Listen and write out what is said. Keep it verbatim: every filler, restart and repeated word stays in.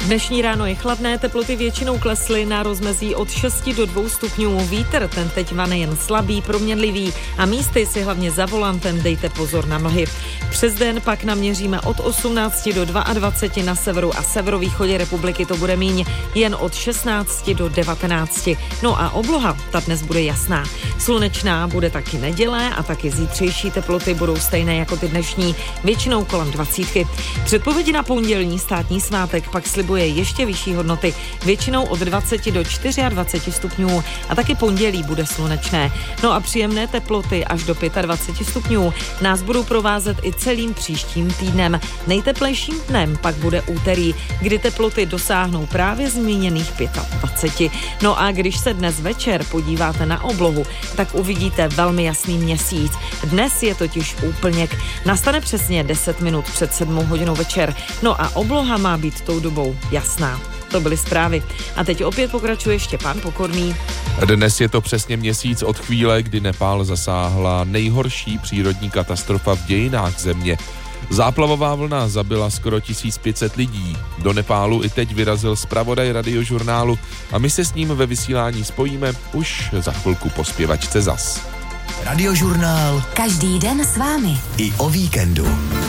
Dnešní ráno je chladné, teploty většinou klesly na rozmezí od šesti do dvou stupňů. Vítr ten teď vane jen slabý, proměnlivý a místy si hlavně za volantem dejte pozor na mlhy. Přes den pak naměříme od osmnácti do dvaceti dvou na severu a severovýchodě republiky to bude míň, jen od šestnácti do devatenácti. No a obloha, ta dnes bude jasná. Slunečná bude taky neděle a taky zítřejší teploty budou stejné jako ty dnešní, většinou kolem dvacítky. Předpovědi na pondělní státní svátek pak slibuje ještě vyšší hodnoty, většinou od dvaceti do dvaceti čtyři stupňů a taky pondělí bude slunečné. No a příjemné teploty až do dvaceti pěti stupňů nás budou provázet i celým příštím týdnem. Nejteplejším dnem pak bude úterý, kdy teploty dosáhnou právě zmíněných dvaceti pěti. No a když se dnes večer podíváte na oblohu, tak uvidíte velmi jasný měsíc. Dnes je totiž úplněk. Nastane přesně deset minut před sedmou hodinou večer. No a obloha má být tou dobou jasná. To byly zprávy. A teď opět pokračuje Štěpán Pokorný. Dnes je to přesně měsíc od chvíle, kdy Nepál zasáhla nejhorší přírodní katastrofa v dějinách země. Záplavová vlna zabila skoro tisíc pět set lidí. Do Nepálu i teď vyrazil zpravodaj Radiožurnálu a my se s ním ve vysílání spojíme už za chvilku po zpěvačce zas. Radiožurnál. Každý den s vámi. I o víkendu.